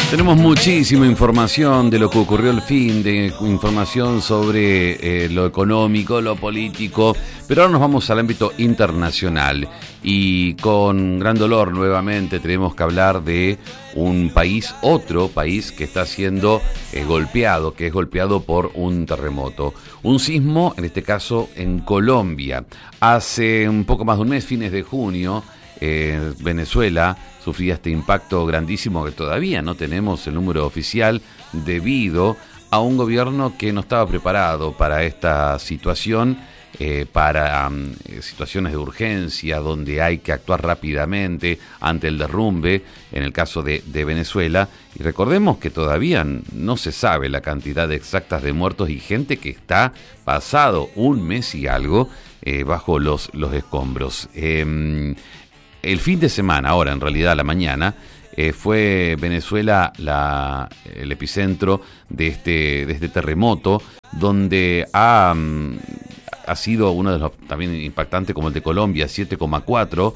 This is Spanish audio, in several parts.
Tenemos muchísima información de lo que ocurrió el fin de información sobre lo económico, lo político, pero ahora nos vamos al ámbito internacional y con gran dolor nuevamente tenemos que hablar de un país, otro país que está siendo golpeado, que es golpeado por un terremoto. Un sismo, en este caso en Colombia. Hace un poco más de un mes, fines de junio, Venezuela sufría este impacto grandísimo que todavía no tenemos el número oficial debido a un gobierno que no estaba preparado para esta situación, para situaciones de urgencia donde hay que actuar rápidamente ante el derrumbe, en el caso de Venezuela. Y recordemos que todavía no se sabe la cantidad exacta de muertos y gente que está pasado un mes y algo bajo los escombros. El fin de semana, ahora en realidad la mañana, fue Venezuela el epicentro de este terremoto, donde ha sido uno de los también impactantes como el de Colombia, 7,4,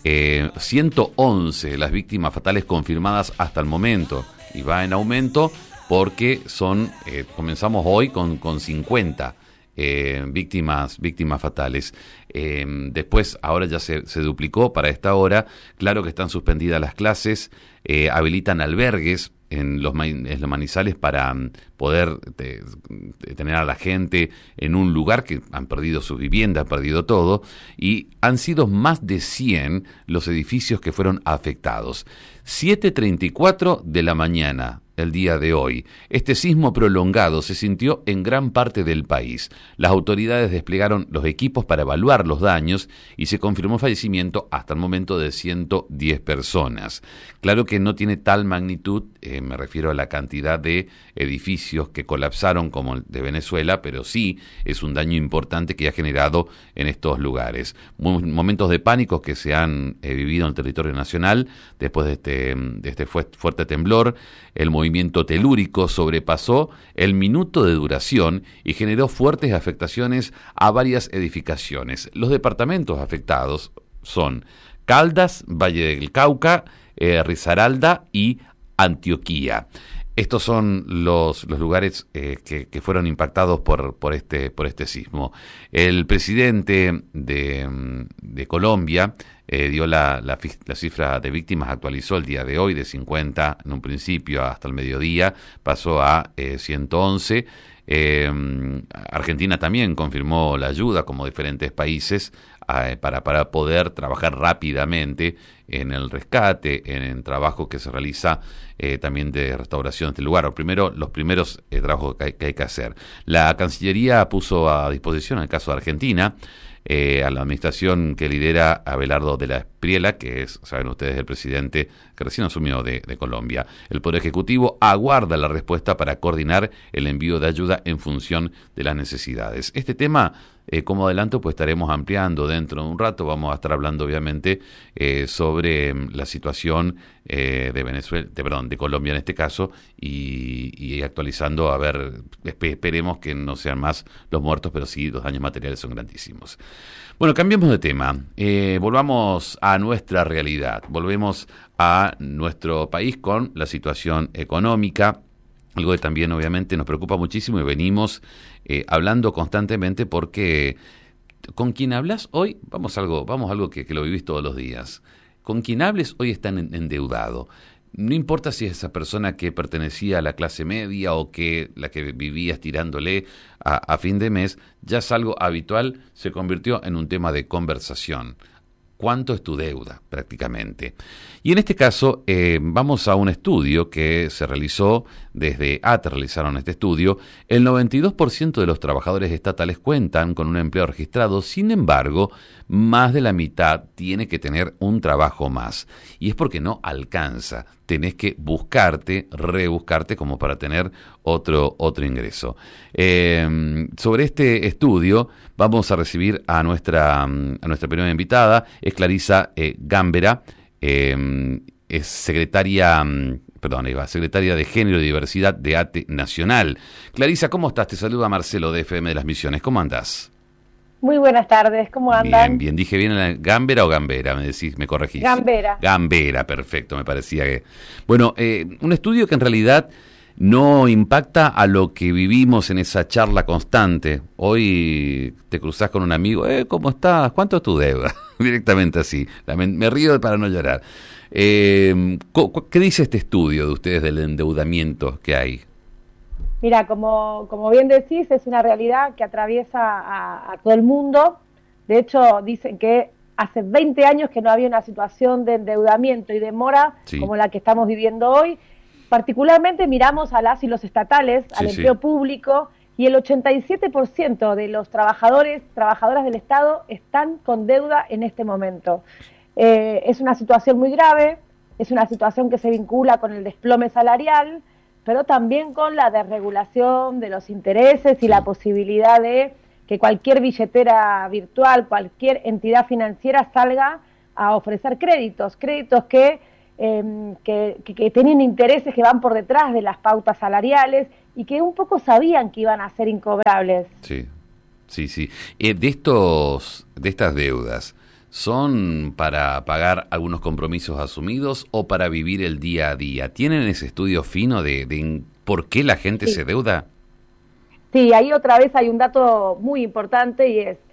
111 las víctimas fatales confirmadas hasta el momento, y va en aumento porque comenzamos hoy con 50 víctimas fatales. Después, ahora ya se duplicó para esta hora. Claro que están suspendidas las clases, habilitan albergues en los manizales para poder tener a la gente en un lugar que han perdido sus viviendas, han perdido todo, y han sido más de 100 los edificios que fueron afectados. 7:34 de la mañana el día de hoy. Este sismo prolongado se sintió en gran parte del país. Las autoridades desplegaron los equipos para evaluar los daños y se confirmó fallecimiento hasta el momento de 110 personas. Claro que no tiene tal magnitud, me refiero a la cantidad de edificios que colapsaron como el de Venezuela, pero sí es un daño importante que ha generado en estos lugares. Momentos de pánico que se han vivido en el territorio nacional después de este fuerte temblor. El movimiento telúrico sobrepasó el minuto de duración y generó fuertes afectaciones a varias edificaciones. Los departamentos afectados son Caldas, Valle del Cauca, Risaralda y Antioquia. Estos son los lugares que fueron impactados por este sismo. El presidente de Colombia dio la cifra de víctimas, actualizó el día de hoy de 50 en un principio hasta el mediodía, pasó a 111. Argentina también confirmó la ayuda, como diferentes países, para poder trabajar rápidamente en el rescate, en el trabajo que se realiza también de restauración de este lugar. Los primeros trabajos que hay que hacer. La Cancillería puso a disposición, en el caso de Argentina, a la administración que lidera Abelardo de la Espriella, que es, saben ustedes, el presidente que recién asumió de Colombia. El Poder Ejecutivo aguarda la respuesta para coordinar el envío de ayuda en función de las necesidades. Este tema, como adelanto, pues estaremos ampliando dentro de un rato. Vamos a estar hablando, obviamente, sobre la situación de Venezuela, de Colombia en este caso, y actualizando, a ver, esperemos que no sean más los muertos, pero sí los daños materiales son grandísimos. Bueno, cambiemos de tema, volvamos a nuestra realidad, volvemos a nuestro país con la situación económica, algo que también obviamente nos preocupa muchísimo y venimos hablando constantemente porque con quien hablas hoy, vamos a algo que lo vivís todos los días, con quien hables hoy está endeudado. No importa si es esa persona que pertenecía a la clase media o que la que vivías tirándole a fin de mes, ya es algo habitual, se convirtió en un tema de conversación. ¿Cuánto es tu deuda, prácticamente? Y en este caso vamos a un estudio que se realizó desde ATE, realizaron este estudio. El 92% de los trabajadores estatales cuentan con un empleo registrado, sin embargo, más de la mitad tiene que tener un trabajo más. Y es porque no alcanza, tenés que rebuscarte como para tener otro ingreso. Sobre este estudio vamos a recibir a nuestra primera invitada, es Clarisa Gambera, es secretaria de Género y Diversidad de ATE Nacional. Clarisa, ¿cómo estás? Te saluda Marcelo de FM de las Misiones. ¿Cómo andás? Muy buenas tardes, ¿cómo andan? Bien, bien. Dije bien, ¿Gambera o Gambera? Me decís, me corregís. Gambera. Gambera, perfecto, me parecía que... Bueno, un estudio que en realidad no impacta a lo que vivimos en esa charla constante. Hoy te cruzás con un amigo, ¿cómo estás? ¿Cuánto es tu deuda? Directamente así. Me río para no llorar. ¿Qué dice este estudio de ustedes del endeudamiento que hay? Mira, como bien decís, es una realidad que atraviesa a todo el mundo. De hecho, dicen que hace 20 años que no había una situación de endeudamiento y demora Sí, como la que estamos viviendo hoy. Particularmente miramos a las y los estatales, sí, al sí. empleo público, y el 87% de los trabajadoras del Estado están con deuda en este momento. Es una situación muy grave, es una situación que se vincula con el desplome salarial, pero también con la desregulación de los intereses y la Sí. posibilidad de que cualquier billetera virtual, cualquier entidad financiera salga a ofrecer créditos que tienen intereses que van por detrás de las pautas salariales y que un poco sabían que iban a ser incobrables. Sí, sí, sí. De estas deudas, ¿son para pagar algunos compromisos asumidos o para vivir el día a día? ¿Tienen ese estudio fino de por qué la gente Sí. se deuda? Sí, ahí otra vez hay un dato muy importante y es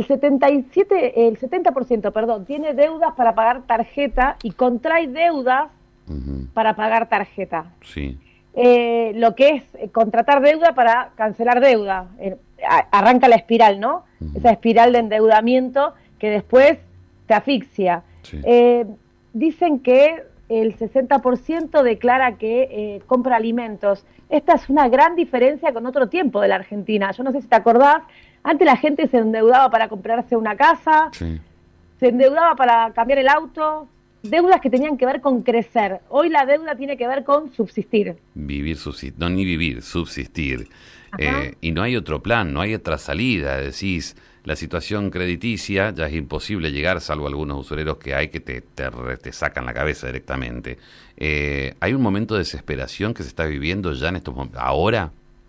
el 70%, perdón, tiene deudas para pagar tarjeta y contrae deudas Ujú, para pagar tarjeta. sí, Lo que es contratar deuda para cancelar deuda. Arranca la espiral, ¿no? ujú, Esa espiral de endeudamiento que después te asfixia. sí, Eh, Dicen que el 60% declara que compra alimentos. Esta es una gran diferencia con otro tiempo de la Argentina. Yo no sé si te acordás, antes la gente se endeudaba para comprarse una casa, sí. se endeudaba para cambiar el auto, deudas que tenían que ver con crecer. Hoy la deuda tiene que ver con subsistir. Vivir, subsistir, no, ni vivir, subsistir. Ajá. Y no hay otro plan, no hay otra salida. Decís, la situación crediticia ya es imposible llegar, salvo algunos usureros que hay que te sacan la cabeza directamente. ¿Hay un momento de desesperación que se está viviendo ya en estos momentos? ¿Ahora?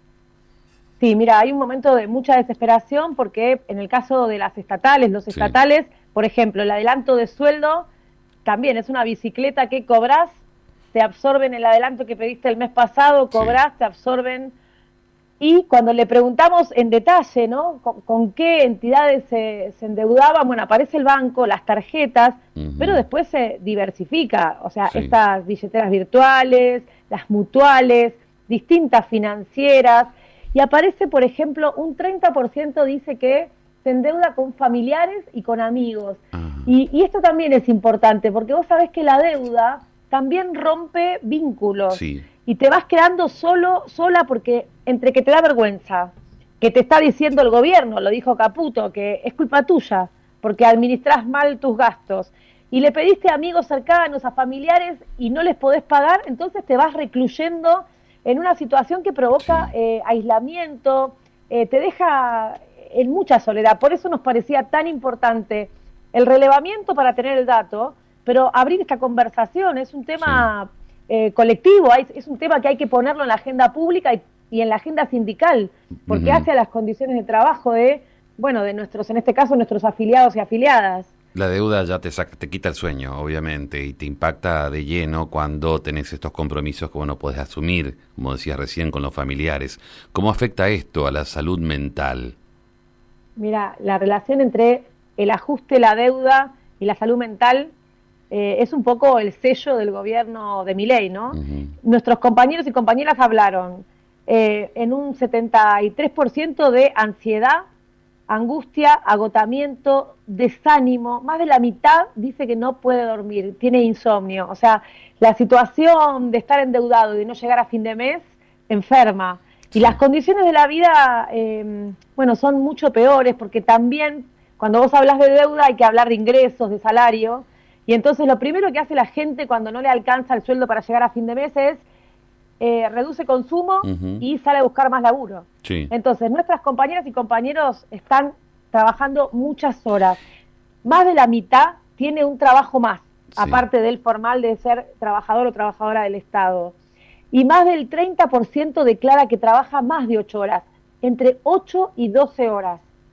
Sí, mira, hay un momento de mucha desesperación porque en el caso de las estatales, los Sí, estatales, por ejemplo, el adelanto de sueldo también es una bicicleta que cobras, te absorben el adelanto que pediste el mes pasado, sí. cobras, te absorben. Y cuando le preguntamos en detalle, ¿no? Con qué entidades se endeudaban, bueno, aparece el banco, las tarjetas, pero Ujú, después se diversifica, o sea, sí, estas billeteras virtuales, las mutuales, distintas financieras, y aparece, por ejemplo, un 30% dice que se endeuda con familiares y con amigos. ajá, Y esto también es importante, porque vos sabés que la deuda también rompe vínculos sí, y te vas quedando sola, porque entre que te da vergüenza, que te está diciendo el gobierno, lo dijo Caputo, que es culpa tuya, porque administrás mal tus gastos, y le pediste a amigos cercanos, a familiares, y no les podés pagar, entonces te vas recluyendo en una situación que provoca sí, aislamiento, te deja en mucha soledad. Por eso nos parecía tan importante el relevamiento para tener el dato, pero abrir esta conversación es un sí. tema colectivo, es un tema que hay que ponerlo en la agenda pública y en la agenda sindical, porque Ujú. hace a las condiciones de trabajo de nuestros, en este caso, nuestros afiliados y afiliadas. La deuda ya te quita el sueño, obviamente, y te impacta de lleno cuando tenés estos compromisos que vos no podés asumir, como decías recién, con los familiares. ¿Cómo afecta esto a la salud mental? Mira, la relación entre el ajuste, la deuda y la salud mental es un poco el sello del gobierno de Milei, ¿no? Ujú, Nuestros compañeros y compañeras hablaron en un 73% de ansiedad, angustia, agotamiento, desánimo. Más de la mitad dice que no puede dormir, tiene insomnio. O sea, la situación de estar endeudado y de no llegar a fin de mes enferma. Y las sí, condiciones de la vida, bueno, son mucho peores porque también cuando vos hablas de deuda hay que hablar de ingresos, de salario. Y entonces lo primero que hace la gente cuando no le alcanza el sueldo para llegar a fin de mes es reduce consumo ujú, y sale a buscar más laburo. sí, Entonces, nuestras compañeras y compañeros están trabajando muchas horas. Más de la mitad tiene un trabajo más, sí. aparte del formal de ser trabajador o trabajadora del Estado. Y más del 30% declara que trabaja más de 8 horas, entre 8 y 12 horas.